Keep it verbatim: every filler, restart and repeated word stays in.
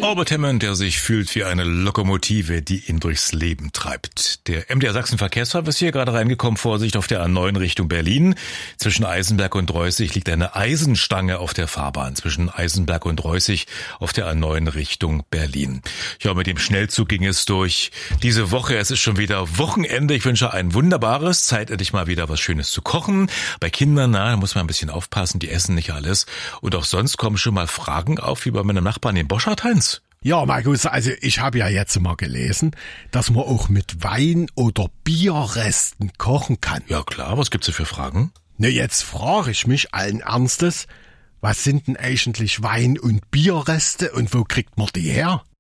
Albert Hammond, der sich fühlt wie eine Lokomotive, die ihn durchs Leben treibt. Der M D R Sachsen Verkehrsservice hier gerade reingekommen. Vorsicht auf der A neun Richtung Berlin. Zwischen Eisenberg und Reußig liegt eine Eisenstange auf der Fahrbahn. Zwischen Eisenberg und Reußig auf der A neun Richtung Berlin. Ja, mit dem Schnellzug ging es durch diese Woche. Es ist schon wieder Wochenende. Ich wünsche ein wunderbares, Zeit endlich mal wieder was Schönes zu kochen. Bei Kindern, na, da muss man ein bisschen aufpassen. Die essen nicht alles. Und auch sonst kommen schon mal Fragen auf, wie bei meinem Nachbarn in Boschart, Heinz. Ja, Markus, also ich habe ja jetzt mal gelesen, dass man auch mit Wein oder Bierresten kochen kann. Ja klar, was gibt's da für Fragen? Ne, jetzt frage ich mich allen Ernstes, was sind denn eigentlich Wein- und Bierreste und wo kriegt man die her?